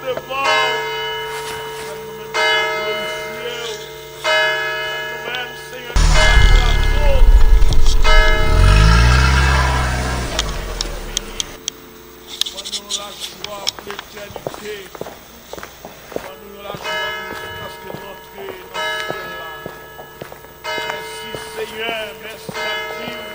devant. Ça nous mène à glorifier. Ça nous mène, Seigneur, à la faute. Donne-nous la joie pour l'éternité. Donne-nous la joie jusqu'à ce que nous entrions dans ce ciel-là. Merci Seigneur, merci la vie.